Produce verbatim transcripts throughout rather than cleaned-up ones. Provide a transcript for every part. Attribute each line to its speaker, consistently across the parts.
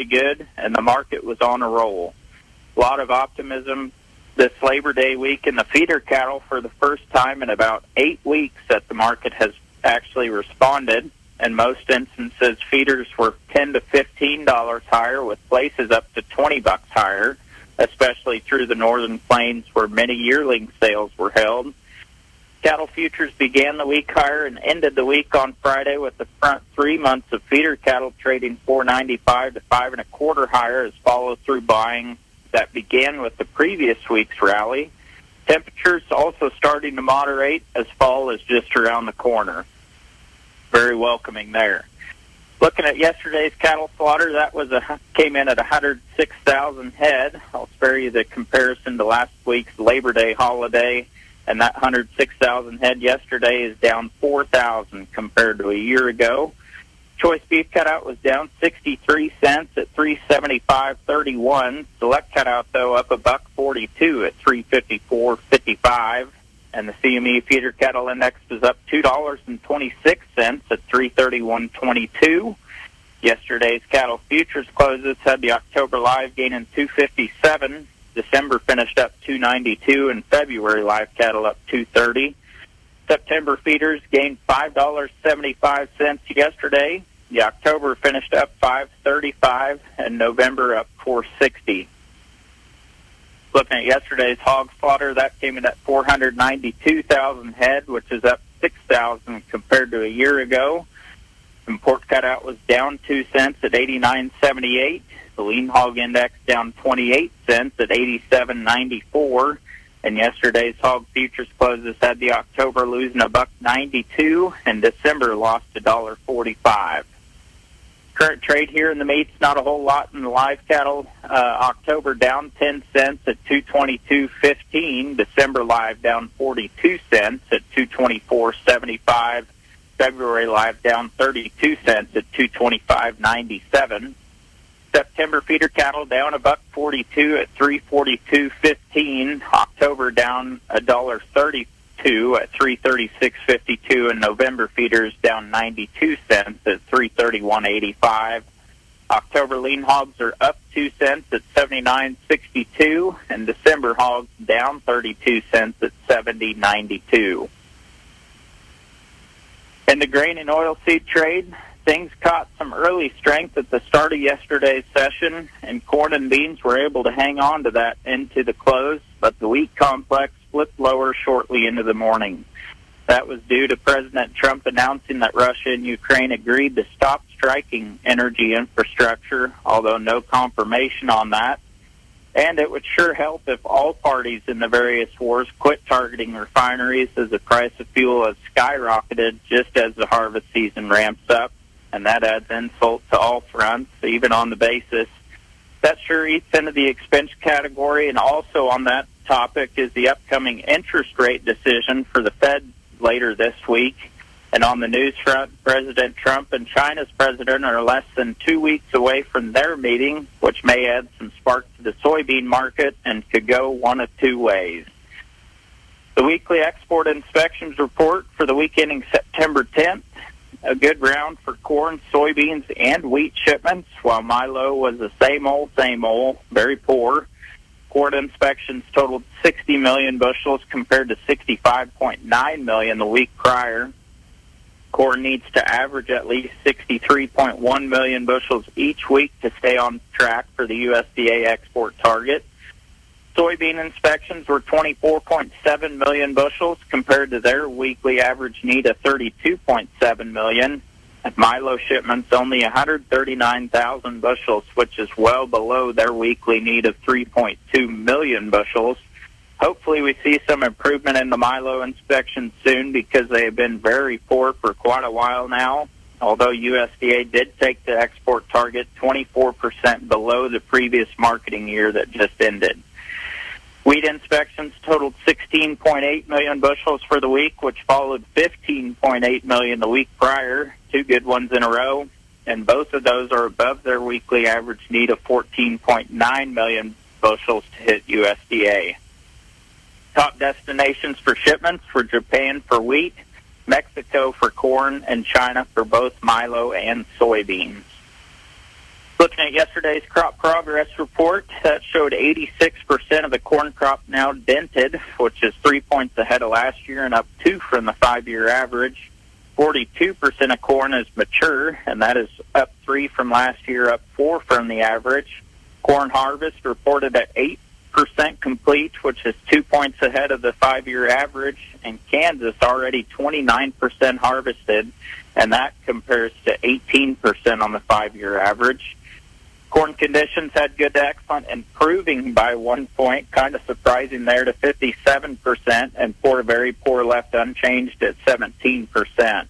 Speaker 1: pretty good, and the market was on a roll. A lot of optimism this Labor Day week in the feeder cattle for the first time in about eight weeks that the market has actually responded. In most instances, feeders were ten to fifteen dollars higher, with places up to twenty bucks higher, especially through the northern plains where many yearling sales were held. Cattle futures began the week higher and ended the week on Friday with the front three months of feeder cattle trading four ninety-five to five and a quarter higher as follow-through buying that began with the previous week's rally. Temperatures also starting to moderate as fall is just around the corner. Very welcoming there. Looking at yesterday's cattle slaughter, that was a came in at one hundred six thousand head. I'll spare you the comparison to last week's Labor Day holiday, and that one hundred six thousand head yesterday is down four thousand compared to a year ago. Choice beef cutout was down sixty-three cents at three seventy-five thirty-one. Select cutout, though, up a buck forty-two at three fifty-four fifty-five. And the C M E feeder cattle index is up two dollars and twenty-six cents at three thirty-one twenty-two. Yesterday's cattle futures closes had the October live gaining two fifty-seven. December finished up two ninety-two, and February live cattle up two thirty. September feeders gained five dollars and seventy-five cents yesterday. The October finished up five thirty-five, and November up four sixty. Looking at yesterday's hog slaughter, that came in at four hundred ninety-two thousand head, which is up six thousand compared to a year ago. And pork cutout was down two cents at eighty-nine seventy-eight. The lean hog index down twenty-eight cents at eighty-seven ninety-four. And yesterday's hog futures closes had the October losing a buck ninety-two, and December lost a dollar forty-five. Current trade here in the meats, not a whole lot in the live cattle. Uh, October down ten cents at two twenty-two fifteen. December live down forty-two cents at two twenty-four seventy-five. February live down thirty-two cents at two twenty-five ninety-seven. September feeder cattle down a buck forty-two at three forty-two fifteen. October down a dollar thirty-two at three thirty-six fifty-two, and November feeders down ninety-two cents at three thirty-one eighty-five. October lean hogs are up two cents at seventy-nine sixty-two, and December hogs down thirty-two cents at seventy ninety-two. In the grain and oilseed trade, things caught some early strength at the start of yesterday's session, and corn and beans were able to hang on to that into the close, but the wheat complex flipped lower shortly into the morning. That was due to President Trump announcing that Russia and Ukraine agreed to stop striking energy infrastructure, although no confirmation on that. And it would sure help if all parties in the various wars quit targeting refineries, as the price of fuel has skyrocketed just as the harvest season ramps up. And that adds insult to all fronts, even on the basis. That sure eats into the expense category, and also on that topic is the upcoming interest rate decision for the Fed later this week. And on the news front, President Trump and China's president are less than two weeks away from their meeting, which may add some spark to the soybean market and could go one of two ways. The weekly export inspections report for the week ending September tenth, a good round for corn, soybeans, and wheat shipments, while milo was the same old, same old, very poor. Corn inspections totaled sixty million bushels compared to sixty-five point nine million the week prior. Corn needs to average at least sixty-three point one million bushels each week to stay on track for the U S D A export target. Soybean inspections were twenty-four point seven million bushels compared to their weekly average need of thirty-two point seven million. And milo shipments only one hundred thirty-nine thousand bushels, which is well below their weekly need of three point two million bushels. Hopefully we see some improvement in the milo inspections soon, because they have been very poor for quite a while now, although U S D A did take the export target twenty-four percent below the previous marketing year that just ended. Wheat inspections totaled sixteen point eight million bushels for the week, which followed fifteen point eight million the week prior, two good ones in a row, and both of those are above their weekly average need of fourteen point nine million bushels to hit U S D A. Top destinations for shipments were Japan for wheat, Mexico for corn, and China for both milo and soybeans. Looking at yesterday's crop progress report, that showed eighty-six percent of the corn crop now dented, which is three points ahead of last year and up two from the five-year average. forty-two percent of corn is mature, and that is up three from last year, up four from the average. Corn harvest reported at eight percent complete, which is two points ahead of the five-year average, and Kansas already twenty-nine percent harvested, and that compares to eighteen percent on the five-year average. Corn conditions had good to excellent, improving by one point, kind of surprising there, to fifty-seven percent, and poor to very poor left unchanged at seventeen percent.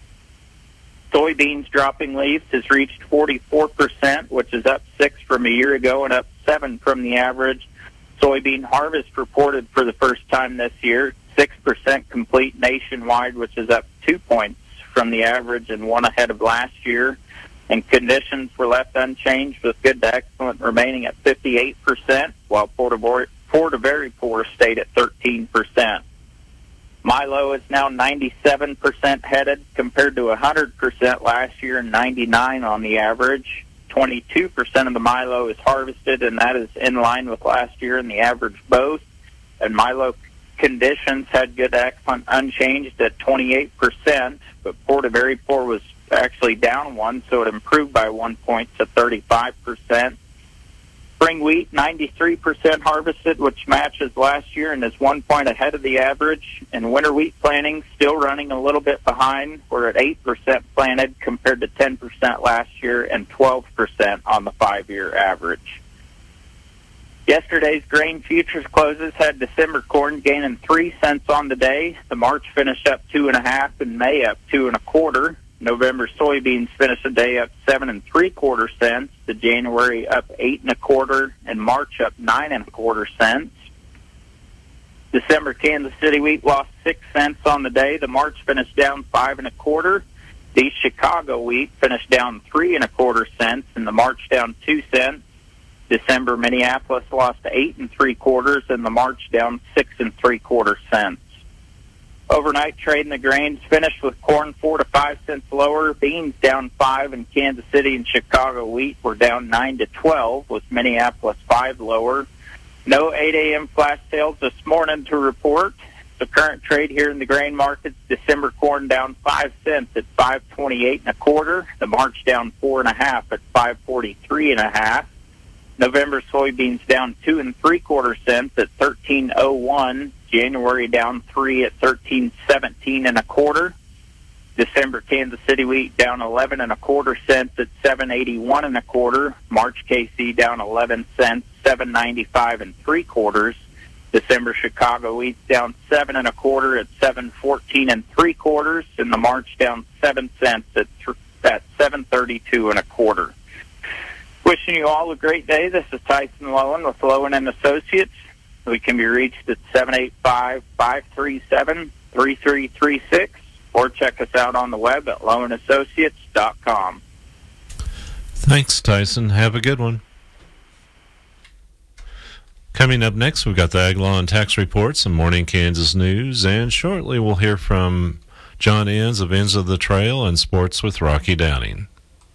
Speaker 1: Soybeans dropping leaves has reached forty-four percent, which is up six from a year ago and up seven from the average. Soybean harvest reported for the first time this year, six percent complete nationwide, which is up two points from the average and one ahead of last year. And conditions were left unchanged, with good to excellent remaining at fifty-eight percent, while poor to, poor to very poor stayed at thirteen percent. Milo is now ninety-seven percent headed, compared to one hundred percent last year and ninety-nine on the average. twenty-two percent of the Milo is harvested, and that is in line with last year and the average both. And Milo conditions had good to excellent unchanged at twenty-eight percent, but poor to very poor was actually down one, so it improved by one point to thirty-five percent. Spring wheat, ninety-three percent harvested, which matches last year and is one point ahead of the average. And winter wheat planting still running a little bit behind. We're at eight percent planted compared to ten percent last year and twelve percent on the five-year average. Yesterday's grain futures closes had December corn gaining three cents on the day. The March finished up two and a half, and May up two and a quarter. November soybeans finished the day up seven and three quarter cents. The January up eight and a quarter, and March up nine and a quarter cents. December Kansas City wheat lost six cents on the day. The March finished down five and a quarter. The Chicago wheat finished down three and a quarter cents, and the March down two cents. December Minneapolis lost eight and three quarters, and the March down six and three quarter cents. Overnight trade in the grains finished with corn four to five cents lower, beans down five, and Kansas City and Chicago wheat were down nine to twelve, with Minneapolis five lower. No eight a.m. flash sales this morning to report. The current trade here in the grain markets: December corn down five cents at five twenty-eight and a quarter. The March down four and a half at five forty-three and a half. November soybeans down two and three quarter cents at thirteen oh one. January down three at thirteen seventeen and a quarter. December Kansas City wheat down eleven and a quarter cents at seven eighty-one and a quarter. March K C down eleven cents, seven ninety-five and three quarters. December Chicago wheat down seven and a quarter at seven fourteen and three quarters, and the March down seven cents at th- at seven thirty-two and a quarter. Wishing you all a great day. This is Tyson Lowen with Lowen and Associates. We can be reached at seven eight five, five three seven, three three three six, or check us out on the web at lowen associates dot com.
Speaker 2: Thanks, Tyson. Have a good one. Coming up next, we've got the Ag Law and Tax Report, some Morning Kansas news, and shortly we'll hear from John Enns of Ends of the Trail and Sports with Rocky Downing.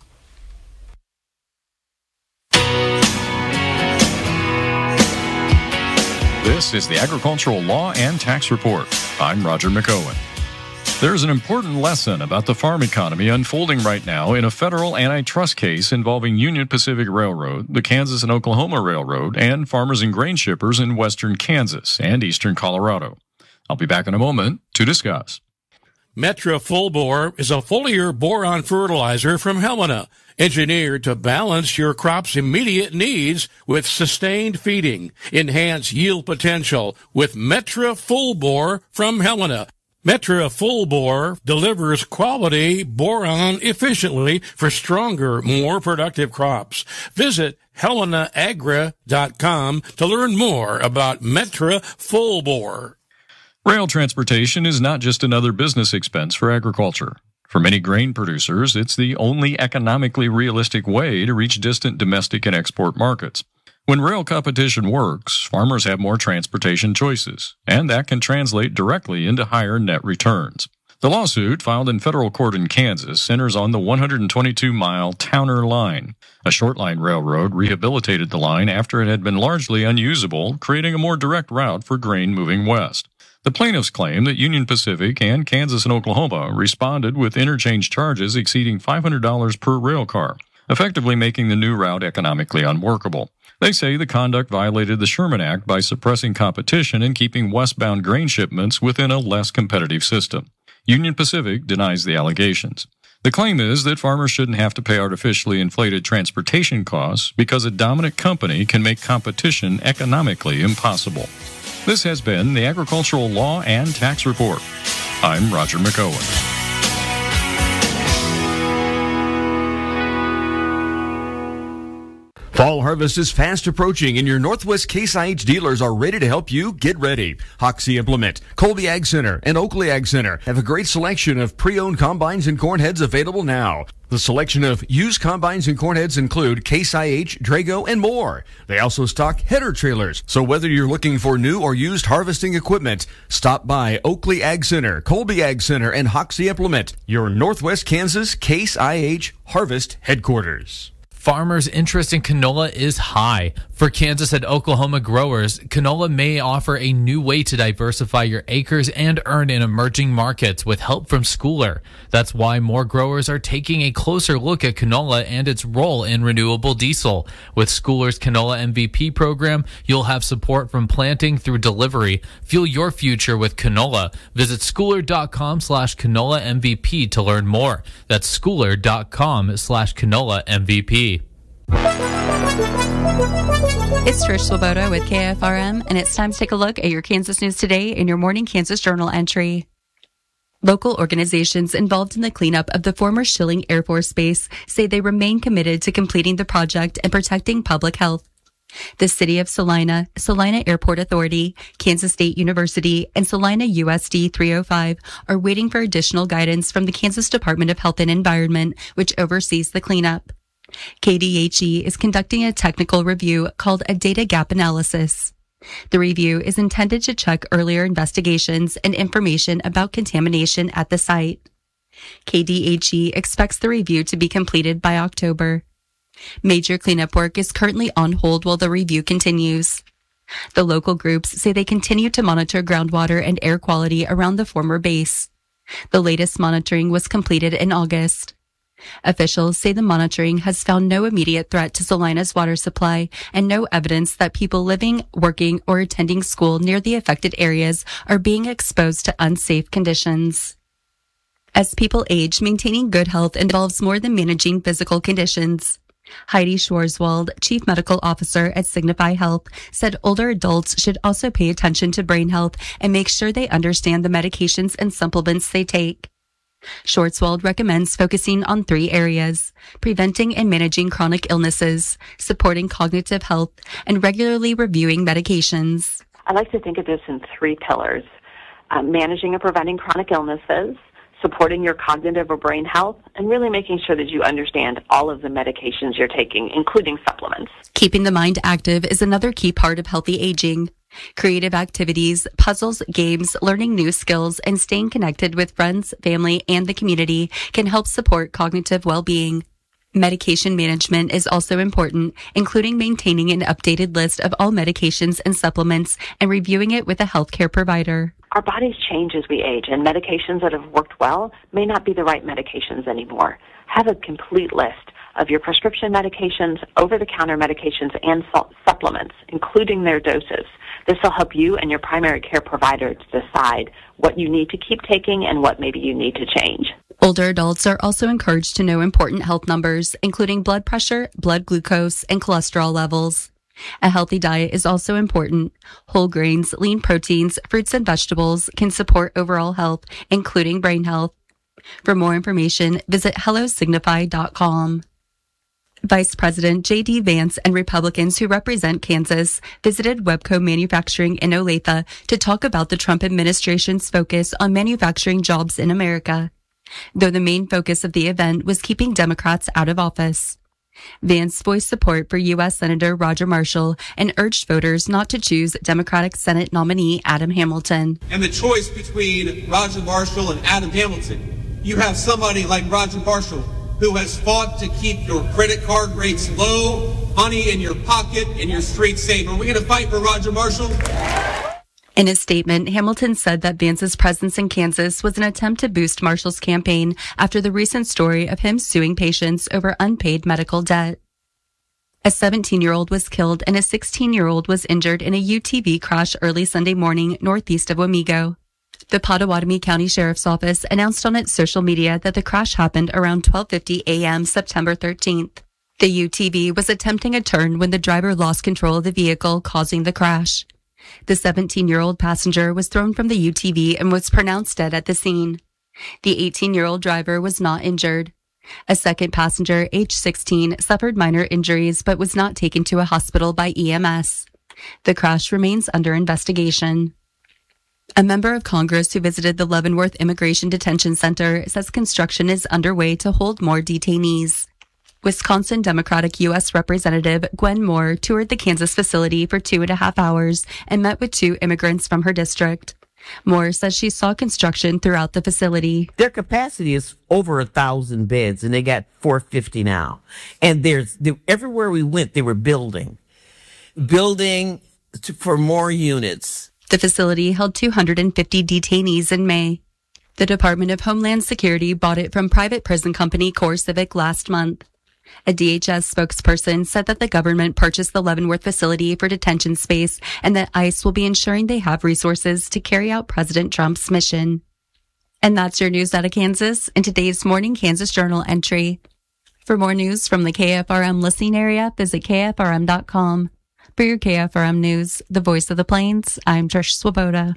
Speaker 3: This is the Agricultural Law and Tax Report. I'm Roger McOwen. There's an important lesson about the farm economy unfolding right now in a federal antitrust case involving Union Pacific Railroad, the Kansas and Oklahoma Railroad, and farmers and grain shippers in western Kansas and eastern Colorado. I'll be back in a moment to discuss.
Speaker 4: Metra Full Bore is a foliar boron fertilizer from Helena, engineered to balance your crop's immediate needs with sustained feeding. Enhance yield potential with Metra Full Bore from Helena. Metra Full Bore delivers quality boron efficiently for stronger, more productive crops. Visit helena agra dot com to learn more about Metra Full Bore.
Speaker 3: Rail transportation is not just another business expense for agriculture. For many grain producers, it's the only economically realistic way to reach distant domestic and export markets. When rail competition works, farmers have more transportation choices, and that can translate directly into higher net returns. The lawsuit, filed in federal court in Kansas, centers on the one hundred twenty-two mile Towner Line. A short line railroad rehabilitated the line after it had been largely unusable, creating a more direct route for grain moving west. The plaintiffs claim that Union Pacific and Kansas and Oklahoma responded with interchange charges exceeding five hundred dollars per rail car, effectively making the new route economically unworkable. They say the conduct violated the Sherman Act by suppressing competition and keeping westbound grain shipments within a less competitive system. Union Pacific denies the allegations. The claim is that farmers shouldn't have to pay artificially inflated transportation costs because a dominant company can make competition economically impossible. This has been the Agricultural Law and Tax Report. I'm Roger McOwen.
Speaker 5: Fall harvest is fast approaching, and your Northwest Case I H dealers are ready to help you get ready. Hoxie Implement, Colby Ag Center, and Oakley Ag Center have a great selection of pre-owned combines and corn heads available now. The selection of used combines and corn heads include Case I H, Drago, and more. They also stock header trailers, so whether you're looking for new or used harvesting equipment, stop by Oakley Ag Center, Colby Ag Center, and Hoxie Implement, your Northwest Kansas Case I H Harvest headquarters.
Speaker 6: Farmers' interest in canola is high. For Kansas and Oklahoma growers, canola may offer a new way to diversify your acres and earn in emerging markets with help from Schooler. That's why more growers are taking a closer look at canola and its role in renewable diesel. With Schooler's Canola M V P program, you'll have support from planting through delivery. Fuel your future with canola. Visit schooler.com slash canola MVP to learn more. That's schooler.com slash canola MVP.
Speaker 7: It's Trish Swoboda with K F R M, and it's time to take a look at your Kansas news today in your Morning Kansas Journal entry. Local organizations involved in the cleanup of the former Schilling Air Force Base say they remain committed to completing the project and protecting public health. The City of Salina, Salina Airport Authority, Kansas State University, and Salina U S D three oh five are waiting for additional guidance from the Kansas Department of Health and Environment, which oversees the cleanup. K D H E is conducting a technical review called a data gap analysis. The review is intended to check earlier investigations and information about contamination at the site. K D H E expects the review to be completed by October. Major cleanup work is currently on hold while the review continues. The local groups say they continue to monitor groundwater and air quality around the former base. The latest monitoring was completed in August. Officials say the monitoring has found no immediate threat to Salina's water supply and no evidence that people living, working, or attending school near the affected areas are being exposed to unsafe conditions. As people age, maintaining good health involves more than managing physical conditions. Heidi Schwarzwald, Chief Medical Officer at Signify Health, said older adults should also pay attention to brain health and make sure they understand the medications and supplements they take. Schwarzwald recommends focusing on three areas: preventing and managing chronic illnesses, supporting cognitive health, and regularly reviewing medications.
Speaker 8: I like to think of this in three pillars: uh, managing and preventing chronic illnesses, supporting your cognitive or brain health, and really making sure that you understand all of the medications you're taking, including supplements.
Speaker 7: Keeping the mind active is another key part of healthy aging. Creative activities, puzzles, games, learning new skills, and staying connected with friends, family, and the community can help support cognitive well-being. Medication management is also important, including maintaining an updated list of all medications and supplements and reviewing it with a healthcare provider.
Speaker 8: Our bodies change as we age, and medications that have worked well may not be the right medications anymore. Have a complete list of your prescription medications, over-the-counter medications, and su- supplements, including their doses. This will help you and your primary care provider to decide what you need to keep taking and what maybe you need to change.
Speaker 7: Older adults are also encouraged to know important health numbers, including blood pressure, blood glucose, and cholesterol levels. A healthy diet is also important. Whole grains, lean proteins, fruits, and vegetables can support overall health, including brain health. For more information, visit hello signify dot com. Vice President J D Vance and Republicans who represent Kansas visited Webco Manufacturing in Olathe to talk about the Trump administration's focus on manufacturing jobs in America, though the main focus of the event was keeping Democrats out of office. Vance voiced support for U S Senator Roger Marshall and urged voters not to choose Democratic Senate nominee Adam Hamilton.
Speaker 9: And the choice between Roger Marshall and Adam Hamilton, you have somebody like Roger Marshall who has fought to keep your credit card rates low, money in your pocket, and your streets safe. Are we going to fight for Roger Marshall?
Speaker 7: In a statement, Hamilton said that Vance's presence in Kansas was an attempt to boost Marshall's campaign after the recent story of him suing patients over unpaid medical debt. A seventeen-year-old was killed and a sixteen-year-old was injured in a U T V crash early Sunday morning northeast of Wamego. The Pottawatomie County Sheriff's Office announced on its social media that the crash happened around twelve fifty a.m. September thirteenth. The U T V was attempting a turn when the driver lost control of the vehicle, causing the crash. The seventeen-year-old passenger was thrown from the U T V and was pronounced dead at the scene. The eighteen-year-old driver was not injured. A second passenger, age sixteen, suffered minor injuries but was not taken to a hospital by E M S. The crash remains under investigation. A member of Congress who visited the Leavenworth Immigration Detention Center says construction is underway to hold more detainees. Wisconsin Democratic U S Representative Gwen Moore toured the Kansas facility for two and a half hours and met with two immigrants from her district. Moore says she saw construction throughout the facility.
Speaker 10: Their capacity is over a thousand beds, and they got four fifty now. And there's they, everywhere we went, they were building, building to, for more units.
Speaker 7: The facility held two hundred fifty detainees in May. The Department of Homeland Security bought it from private prison company CoreCivic last month. A D H S spokesperson said that the government purchased the Leavenworth facility for detention space and that ICE will be ensuring they have resources to carry out President Trump's mission. And that's your news out of Kansas in today's Morning Kansas Journal entry. For more news from the K F R M listening area, visit K F R M dot com. For your K F R M News, the voice of the Plains, I'm Trish Swoboda.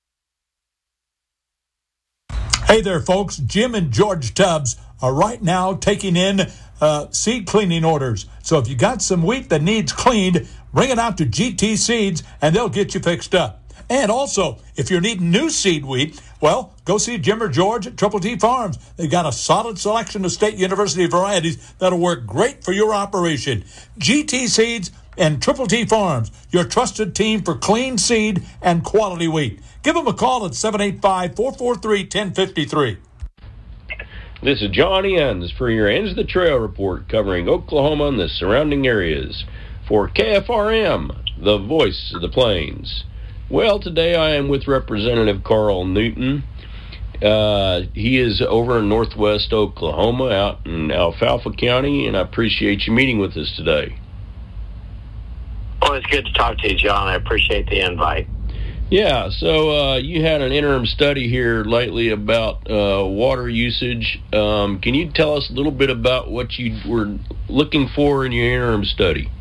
Speaker 11: Hey there, folks. Jim and George Tubbs are right now taking in uh, seed cleaning orders. So if you got some wheat that needs cleaned, bring it out to G T Seeds and they'll get you fixed up. And also, if you're needing new seed wheat, well, go see Jim or George at Triple T Farms. They've got a solid selection of State University varieties that'll work great for your operation. G T Seeds and Triple T Farms, your trusted team for clean seed and quality wheat. Give them a call at seven eight five, four four three, one zero five three.
Speaker 12: This is John Enns for your Ends of the Trail report covering Oklahoma and the surrounding areas for K F R M, the voice of the Plains. Well, today I am with Representative Carl Newton. Uh, he is over in northwest Oklahoma, out in Alfalfa County, and I appreciate you meeting with us today.
Speaker 13: Well, it's good to talk to you, John. I appreciate the invite.
Speaker 12: Yeah, so uh, you had an interim study here lately about uh, water usage. Um, can you tell us a little bit about what you were looking for in your interim study?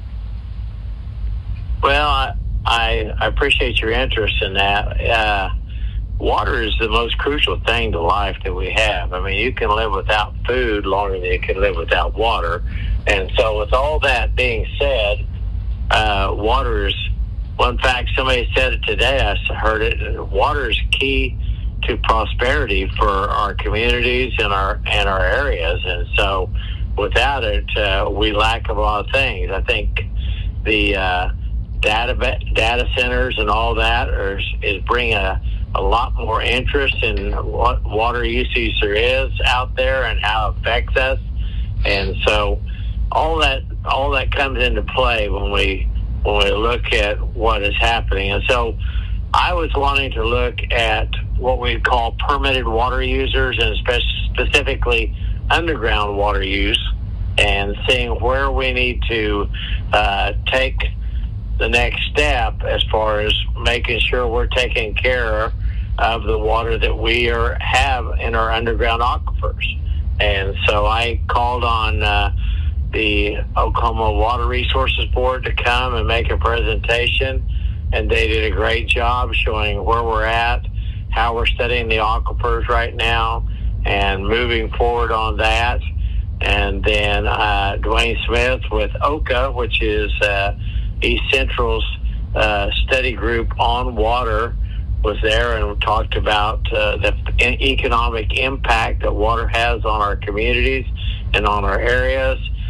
Speaker 13: Well, I, I, I appreciate your interest in that. Uh, water is the most crucial thing to life that we have. I mean, you can live without food longer than you can live without water. And so with all that being said, uh, water is, well, in fact, somebody said it today, I heard it, water is key to prosperity for our communities and our and our areas. And so without it, uh, we lack a lot of things. I think the uh, data data centers and all that are, is bringing a, a lot more interest in what water usage there is out there and how it affects us. And so all that all that comes into play when we when we look at what is happening. And so I was wanting to look at what we call permitted water users and spe- specifically underground water use and seeing where we need to uh, take the next step as far as making sure we're taking care of the water that we are, have in our underground aquifers. And so I called on uh, the Oklahoma Water Resources Board to come and make a presentation, and they did a great job showing where we're at, how we're studying the aquifers right now, and moving forward on that. And then uh, Dwayne Smith with O C A, which is uh, East Central's uh, study group on water, was there and talked about uh, the economic impact that water has on our communities and on our areas.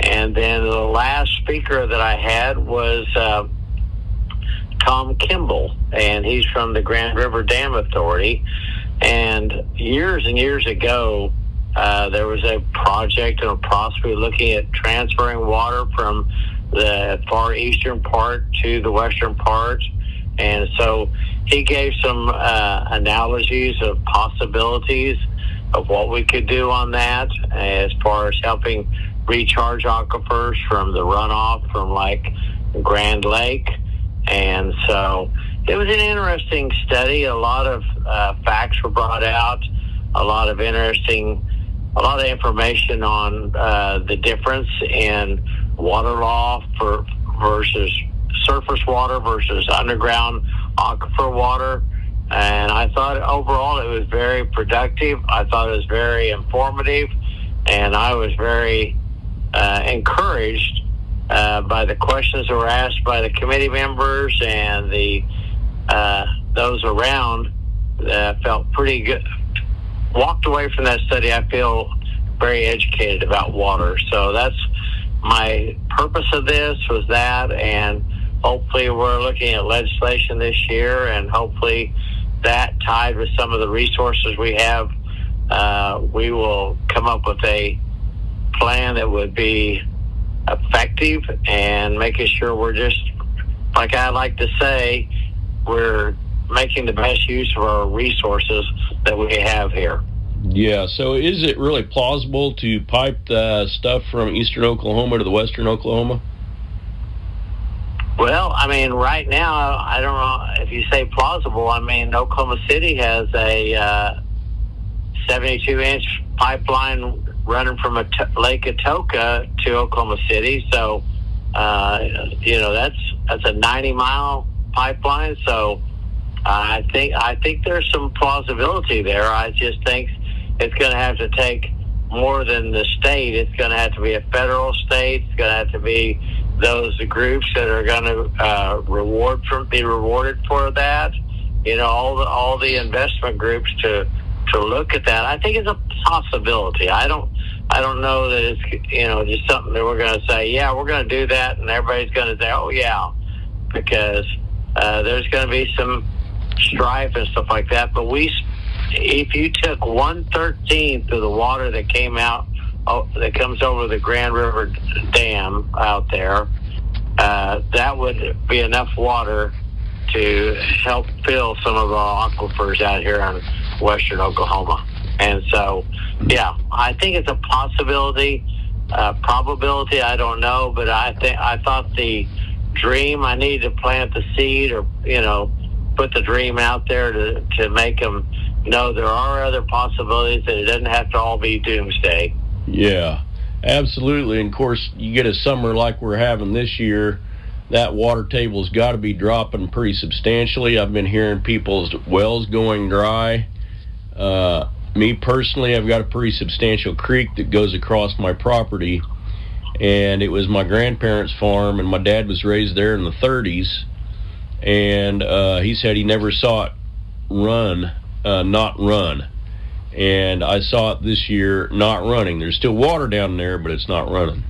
Speaker 13: And then the last speaker that I had was uh, Tom Kimball, and he's from the Grand River Dam Authority. And years and years ago, uh, there was a project in a possibly looking at transferring water from the far eastern part to the western part. And so he gave some uh, analogies of possibilities of what we could do on that as far as helping recharge aquifers from the runoff from like Grand Lake. And so it was an interesting study. A lot of uh, facts were brought out, a lot of interesting, a lot of information on uh, the difference in water law for versus surface water versus underground aquifer water. And I thought overall it was very productive. I thought it was very informative, and I was very uh, encouraged uh, by the questions that were asked by the committee members and the uh, those around. Uh, felt pretty good. Walked away from that study, I feel very educated about water. So that's my purpose of this, was that, and hopefully we're looking at legislation this year, and hopefully that, tied with some of the resources we have, uh, we will come up with a plan that would be effective and making sure we're just, like I like to say, we're making the best use of our resources that we have here.
Speaker 12: Yeah, so is it really plausible to pipe the stuff from eastern Oklahoma to the western Oklahoma?
Speaker 13: Well, I mean, right now, I don't know if you say plausible. I mean, Oklahoma City has a uh, seventy-two inch pipeline running from a t- Lake Atoka to Oklahoma City. So, uh, you know, that's that's a ninety mile pipeline. So, uh, I think I think there's some plausibility there. I just think it's going to have to take more than the state. It's going to have to be a federal state. It's going to have to be those groups that are going to uh, reward for, be rewarded for that. You know, all the all the investment groups to to look at that. I think it's a possibility. I don't I don't know that it's, you know, just something that we're going to say, yeah, we're going to do that, and everybody's going to say, oh yeah, because uh, there's going to be some strife and stuff like that. But we, if you took one thirteenth of the water that came out, oh, that comes over the Grand River Dam out there, uh, that would be enough water to help fill some of our aquifers out here in western Oklahoma. And so, yeah, I think it's a possibility, uh, probability, I don't know, but I think I thought the dream, I needed to plant the seed, or, you know, put the dream out there to, to make them know there are other possibilities, that it doesn't have to all be doomsday.
Speaker 12: Yeah, absolutely. And of course, you get a summer like we're having this year, that water table's got to be dropping pretty substantially. I've been hearing people's wells going dry. Uh, me personally, I've got a pretty substantial creek that goes across my property, and it was my grandparents' farm, and my dad was raised there in the thirties, and uh, he said he never saw it run, uh, not run. And I saw it this year not running. There's still water down there, but it's not running.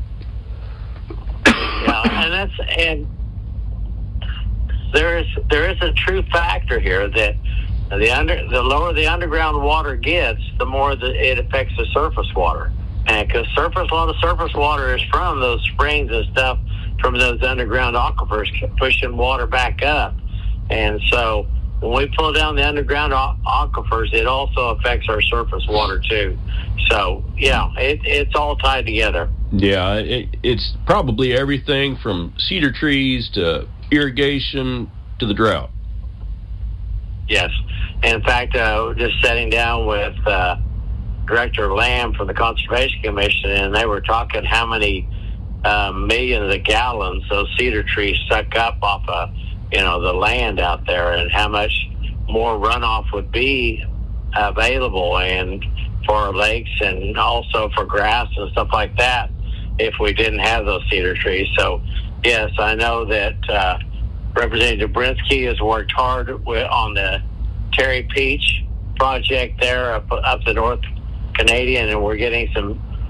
Speaker 13: Yeah, and that's and there is there is a true factor here that the under the lower the underground water gets, the more the, it affects the surface water. And because surface a lot of surface water is from those springs and stuff from those underground aquifers pushing water back up, and so when we pull down the underground aquifers, it also affects our surface water too. So, yeah, it, it's all tied together.
Speaker 12: Yeah, it, it's probably everything from cedar trees to irrigation to the drought.
Speaker 13: Yes. In fact, uh, just sitting down with uh, Director Lamb from the Conservation Commission, and they were talking how many uh, millions of gallons those cedar trees suck up off of you know, the land out there, and how much more runoff would be available and for our lakes, and also for grass and stuff like that if we didn't have those cedar trees. So, yes, I know that uh, Representative Brinsky has worked hard with, on the Terry Peach project there up, up the North Canadian, and we're getting some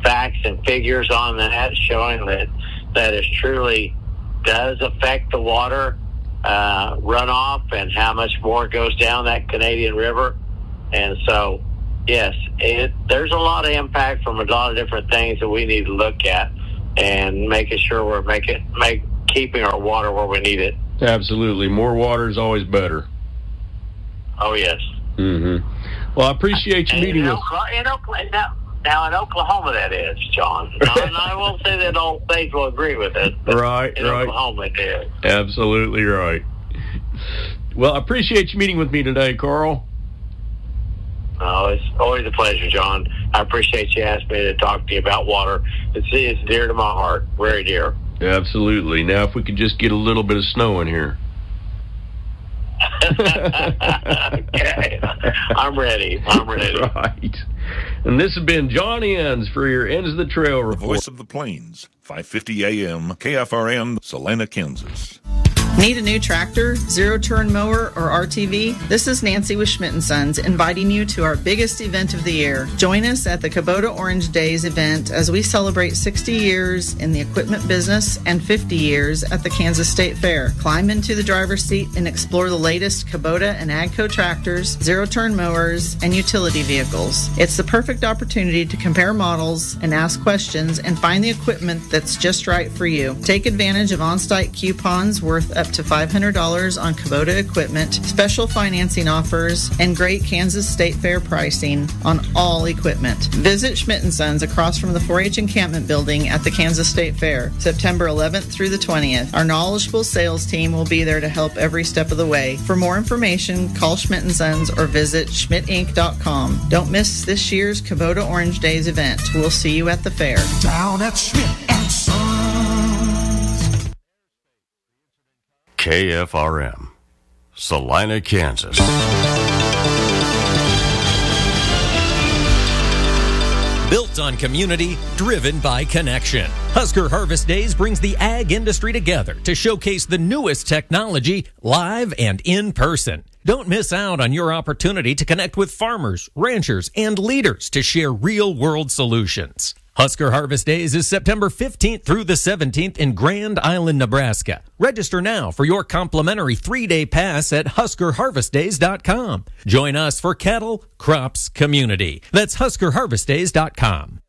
Speaker 13: facts and figures on that, showing that that it truly does affect the water uh, runoff and how much more goes down that Canadian River. And so, yes, it, there's a lot of impact from a lot of different things that we need to look at and making sure we're making make keeping our water where we need it.
Speaker 12: Absolutely. More water is always better.
Speaker 13: Oh, yes.
Speaker 12: Mm-hmm. Well, I appreciate you
Speaker 13: And
Speaker 12: meeting
Speaker 13: in
Speaker 12: with...
Speaker 13: Oklahoma, in Oklahoma, now, now in Oklahoma, that is, John. Now, and I won't say that all states will agree with it, but
Speaker 12: Right,
Speaker 13: in
Speaker 12: right.
Speaker 13: Oklahoma it is.
Speaker 12: Absolutely right. Well, I appreciate you meeting with me today, Carl.
Speaker 13: Oh, it's always a pleasure, John. I appreciate you asking me to talk to you about water. It's, it's dear to my heart, very dear.
Speaker 12: Absolutely. Now, if we could just get a little bit of snow in here.
Speaker 13: Okay. I'm ready. I'm ready.
Speaker 12: Right. And this has been John Enns for your Ends of the Trail report.
Speaker 14: Voice of the Plains, five fifty A M, K F R M, Salina, Kansas.
Speaker 15: Need a new tractor, zero-turn mower, or R T V? This is Nancy with Schmidt and Sons inviting you to our biggest event of the year. Join us at the Kubota Orange Days event as we celebrate sixty years in the equipment business and fifty years at the Kansas State Fair. Climb into the driver's seat and explore the latest Kubota and AGCO tractors, zero-turn mowers, and utility vehicles. It's the perfect opportunity to compare models and ask questions and find the equipment that's just right for you. Take advantage of on-site coupons worth up to five hundred dollars on Kubota equipment, special financing offers, and great Kansas State Fair pricing on all equipment. Visit Schmidt and Sons across from the four H encampment building at the Kansas State Fair, September eleventh through the twentieth. Our knowledgeable sales team will be there to help every step of the way. For more information, call Schmidt and Sons or visit schmidt inc dot com. Don't miss this year's Kubota Orange Days event. We'll see you at the fair.
Speaker 16: Down at Schmidt and Sons.
Speaker 17: K F R M, Salina, Kansas.
Speaker 18: Built on community, driven by connection. Husker Harvest Days brings the ag industry together to showcase the newest technology live and in person. Don't miss out on your opportunity to connect with farmers, ranchers, and leaders to share real-world solutions. Husker Harvest Days is September fifteenth through the seventeenth in Grand Island, Nebraska. Register now for your complimentary three-day pass at husker harvest days dot com. Join us for cattle, crops, community. That's husker harvest days dot com.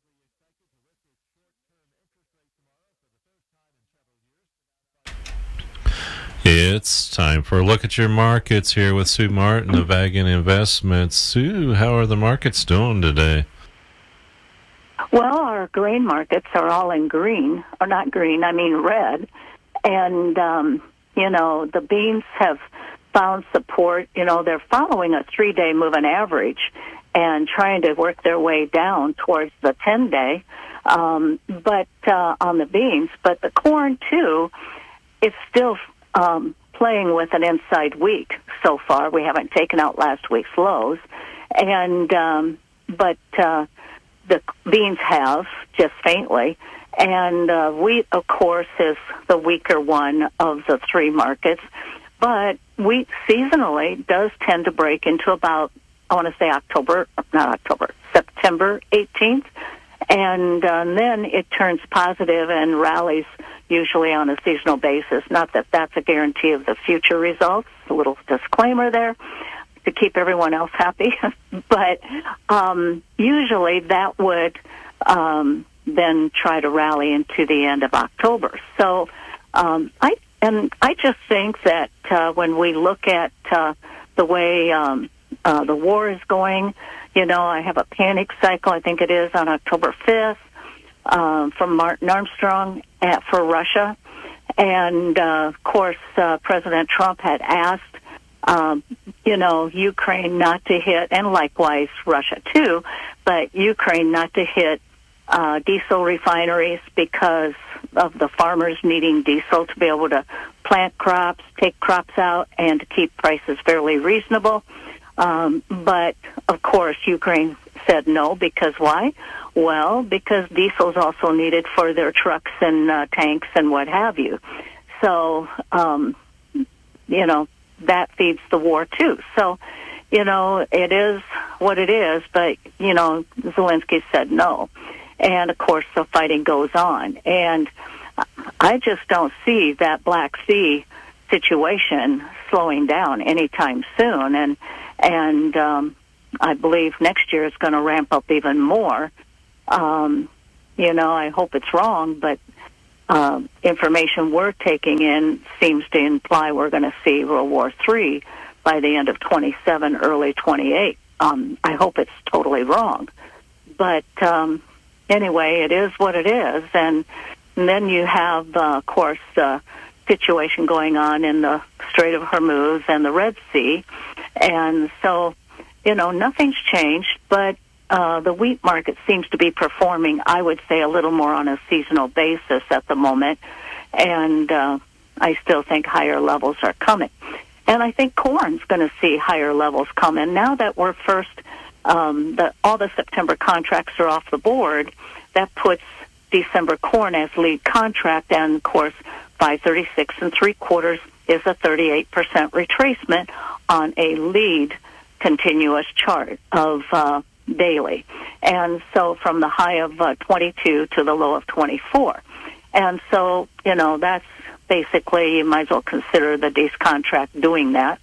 Speaker 2: It's time for a look at your markets here with Sue Martin of Ag and Investments. Sue, how are the markets doing today?
Speaker 19: Well, our grain markets are all in green, or not green, I mean red. And, um, you know, the beans have found support. You know, they're following a three-day moving average and trying to work their way down towards the ten-day. Um, but uh, on the beans, but the corn, too, is still um, playing with an inside week so far. We haven't taken out last week's lows. And, um, but... Uh, The beans have, just faintly, and uh, wheat, of course, is the weaker one of the three markets. But wheat seasonally does tend to break into about, I want to say October, not October, September eighteenth, and uh, then it turns positive and rallies usually on a seasonal basis. Not that that's a guarantee of the future results. A little disclaimer there to keep everyone else happy. But um, usually that would um, then try to rally into the end of October. So um, I and I just think that uh, when we look at uh, the way um, uh, the war is going, you know, I have a panic cycle, I think it is, on October fifth um, from Martin Armstrong at, for Russia. And, uh, of course, uh, President Trump had asked Um, you know, Ukraine not to hit, and likewise Russia too, but Ukraine not to hit uh, diesel refineries because of the farmers needing diesel to be able to plant crops, take crops out, and to keep prices fairly reasonable. Um, but, of course, Ukraine said no, because why? Well, because diesel is also needed for their trucks and uh, tanks and what have you. So, um, you know, that feeds the war, too. So, you know, it is what it is, but, you know, Zelensky said no. And, of course, the fighting goes on. And I just don't see that Black Sea situation slowing down anytime soon. And, and um, I believe next year is going to ramp up even more. Um, you know, I hope it's wrong, but uh, information we're taking in seems to imply we're going to see World War Three by the end of twenty-seven, early twenty-eight. Um, I hope it's totally wrong. But um, anyway, it is what it is. And, and then you have, uh, of course, the situation going on in the Strait of Hormuz and the Red Sea. And so, you know, nothing's changed, but uh, the wheat market seems to be performing, I would say, a little more on a seasonal basis at the moment. And uh, I still think higher levels are coming. And I think corn's going to see higher levels coming. Now that we're first, um, the, all the September contracts are off the board, that puts December corn as lead contract. And, of course, five thirty-six and three quarters is a thirty-eight percent retracement on a lead continuous chart of uh, daily. And so from the high of uh, twenty-two to the low of twenty-four. And so, you know, that's basically, you might as well consider the day's contract doing that.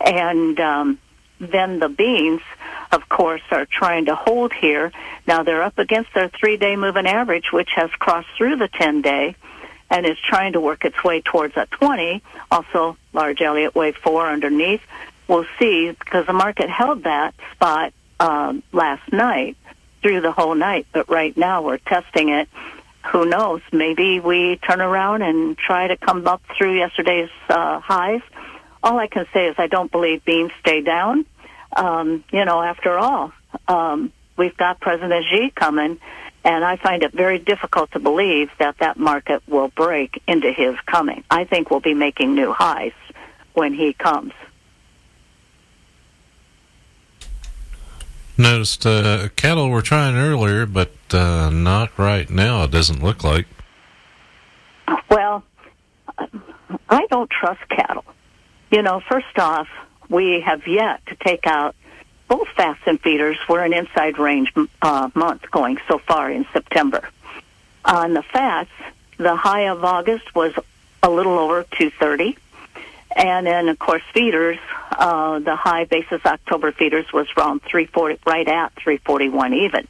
Speaker 19: And um, then the beans, of course, are trying to hold here. Now they're up against their three-day moving average, which has crossed through the ten-day and is trying to work its way towards a twenty. Also, large Elliott wave four underneath. We'll see, because the market held that spot um, last night through the whole night. But right now we're testing it. Who knows? Maybe we turn around and try to come up through yesterday's uh, highs. All I can say is I don't believe beans stay down. Um, you know, after all, um, we've got President Xi coming, and I find it very difficult to believe that that market will break into his coming. I think we'll be making new highs when he comes.
Speaker 2: Noticed uh, cattle were trying earlier, but uh, not right now, it doesn't look like.
Speaker 19: Well, I don't trust cattle. You know, first off, we have yet to take out both fats and feeders. We're an inside range uh, month going so far in September. On the fats, the high of August was a little over two thirty. And then, of course, feeders, uh, the high basis October feeders was around three forty, right at three forty-one even.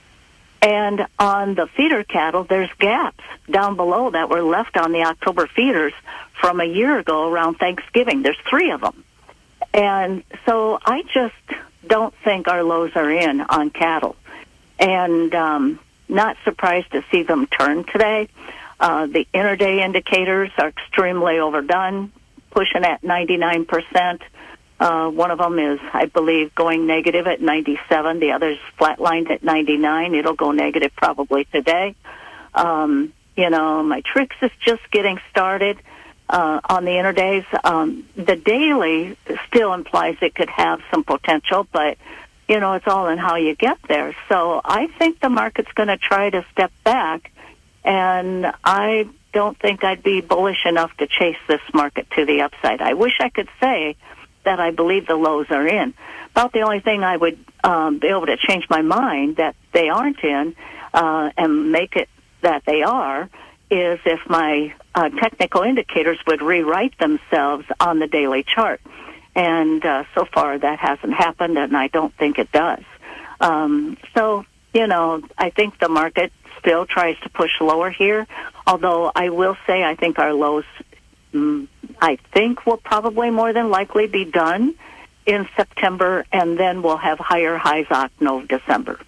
Speaker 19: And on the feeder cattle, there's gaps down below that were left on the October feeders from a year ago around Thanksgiving. There's three of them. And so I just don't think our lows are in on cattle. And um, not surprised to see them turn today. Uh, the interday indicators are extremely overdone, pushing at ninety-nine percent. Uh, one of them is, I believe, going negative at ninety-seven. The other's flatlined at ninety-nine. It'll go negative probably today. Um, you know, my tricks is just getting started uh, on the interdays. Um, the daily still implies it could have some potential, but, you know, it's all in how you get there. So I think the market's going to try to step back, and I don't think I'd be bullish enough to chase this market to the upside. I wish I could say that I believe the lows are in. About the only thing I would um, be able to change my mind that they aren't in uh, and make it that they are is if my uh, technical indicators would rewrite themselves on the daily chart. And uh, so far that hasn't happened, and I don't think it does. Um, so, you know, I think the market still tries to push lower here, although I will say I think our lows, mm, I think, will probably more than likely be done in September, and then we'll have higher highs October, December.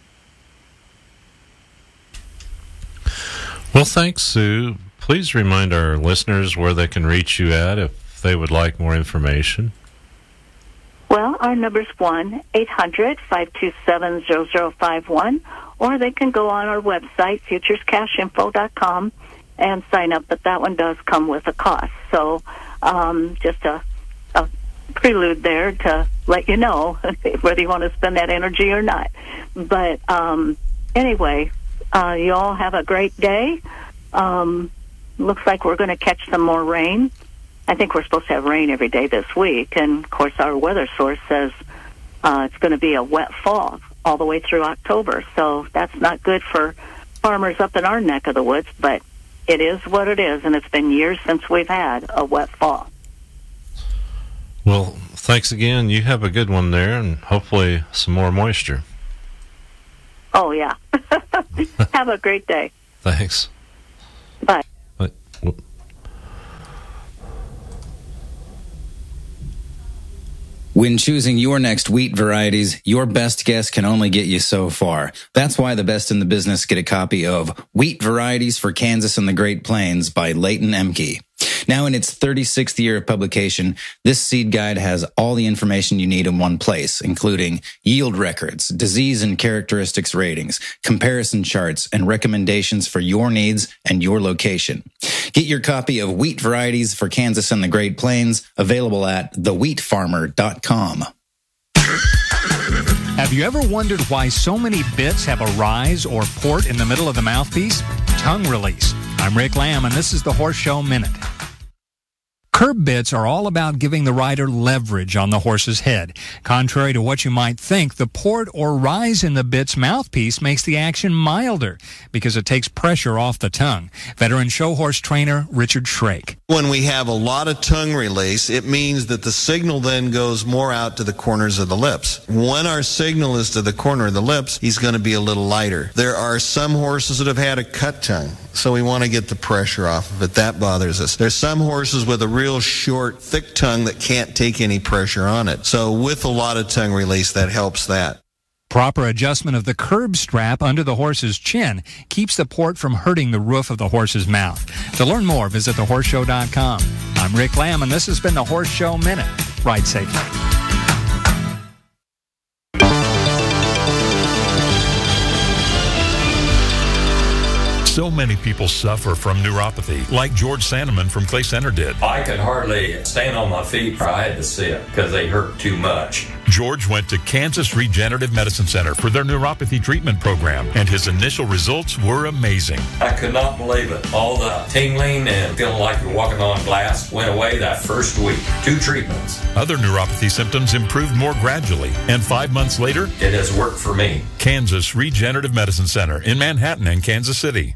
Speaker 2: Well, thanks, Sue. Please remind our listeners where they can reach you at if they would like more information.
Speaker 19: Well, our number's one eight hundred five two seven zero zero five one, or they can go on our website, futures cash info dot com, and sign up, but that one does come with a cost. So um, just a, a prelude there to let you know whether you want to spend that energy or not. But um, anyway, uh, you all have a great day. Um, looks like we're going to catch some more rain. I think we're supposed to have rain every day this week, and of course our weather source says uh, it's going to be a wet fall all the way through October. So that's not good for farmers up in our neck of the woods, but it is what it is, and it's been years since we've had a wet fall.
Speaker 2: Well, thanks again. You have a good one there, and hopefully some more moisture.
Speaker 19: Oh, yeah. Have a great day.
Speaker 2: Thanks.
Speaker 19: Bye.
Speaker 2: Bye.
Speaker 20: When choosing your next wheat varieties, your best guess can only get you so far. That's why the best in the business get a copy of Wheat Varieties for Kansas and the Great Plains by Leighton Emke. Now in its thirty-sixth year of publication, this seed guide has all the information you need in one place, including yield records, disease and characteristics ratings, comparison charts, and recommendations for your needs and your location. Get your copy of Wheat Varieties for Kansas and the Great Plains, available at the wheat farmer dot com.
Speaker 21: Have you ever wondered why so many bits have a rise or port in the middle of the mouthpiece? Tongue release. I'm Rick Lamb, and this is the Horse Show Minute. Curb bits are all about giving the rider leverage on the horse's head. Contrary to what you might think, the port or rise in the bit's mouthpiece makes the action milder because it takes pressure off the tongue. Veteran show horse trainer Richard Shrake.
Speaker 22: When we have a lot of tongue release, it means that the signal then goes more out to the corners of the lips. When our signal is to the corner of the lips, he's going to be a little lighter. There are some horses that have had a cut tongue, so we want to get the pressure off of it. That bothers us. There's some horses with a real short, thick tongue that can't take any pressure on it. So with a lot of tongue release, that helps that.
Speaker 21: Proper adjustment of the curb strap under the horse's chin keeps the port from hurting the roof of the horse's mouth. To learn more, visit the horse show dot com. I'm Rick Lamb, and this has been the Horse Show Minute. Ride safely.
Speaker 23: So many people suffer from neuropathy, like George Sandeman from Clay Center did.
Speaker 24: I could hardly stand on my feet, or I had to sit because they hurt too much.
Speaker 23: George went to Kansas Regenerative Medicine Center for their neuropathy treatment program, and his initial results were amazing.
Speaker 24: I could not believe it. All the tingling and feeling like you're walking on glass went away that first week. Two treatments.
Speaker 23: Other neuropathy symptoms improved more gradually, and five months later,
Speaker 24: it has worked for me.
Speaker 23: Kansas Regenerative Medicine Center in Manhattan and Kansas City.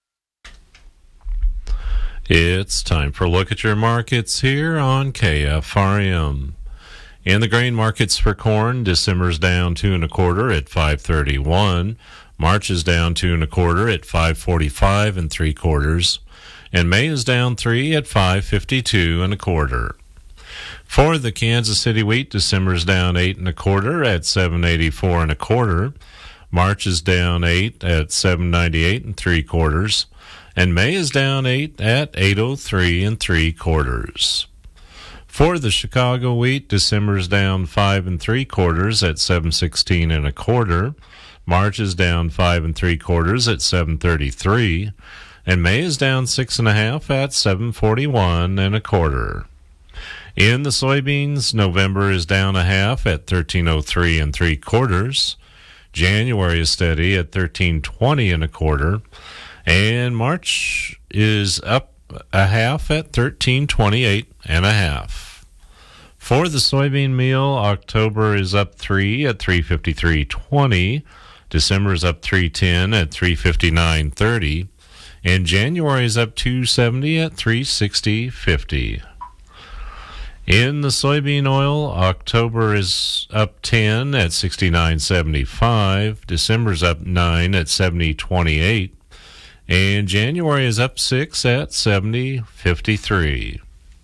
Speaker 2: It's time for a look at your markets here on K F R M. In the grain markets for corn, December's down two and a quarter at five thirty-one. March is down two and a quarter at five forty-five and three quarters, and May is down three at five fifty-two and a quarter. For the Kansas City wheat, December's down eight and a quarter at seven eighty-four and a quarter. March is down eight at seven ninety-eight and three quarters. And May is down eight at eight oh three and three quarters. For the Chicago wheat, December's down five and three quarters at seven sixteen and a quarter. March is down five and three quarters at seven thirty-three, and May is down six and a half at seven forty-one and a quarter. In the soybeans, November is down a half at thirteen oh three and three quarters. January is steady at thirteen twenty and a quarter. And March is up a half at thirteen twenty-eight and a half. For the soybean meal, October is up three at three fifty-three twenty. December is up three ten at three fifty-nine thirty. And January is up two seventy at three sixty fifty. In the soybean oil, October is up ten at sixty-nine seventy-five. December's up nine at seventy twenty-eight. And January is up six at seventy fifty-three.